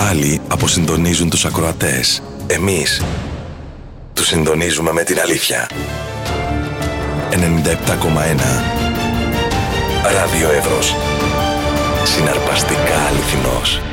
Άλλοι αποσυντονίζουν τους ακροατές. Εμείς τους συντονίζουμε με την αλήθεια. 97,1 Ράδιο Εύρος. Συναρπαστικά αληθινός.